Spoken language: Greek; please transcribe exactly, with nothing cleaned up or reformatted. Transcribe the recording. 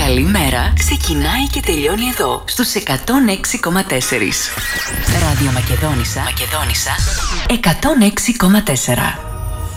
Καλημέρα ξεκινάει και τελειώνει εδώ στους εκατόν έξι κόμμα τέσσερα. Ράδιο Μακεδόνισσα, Μακεδόνισσα εκατόν έξι κόμμα τέσσερα.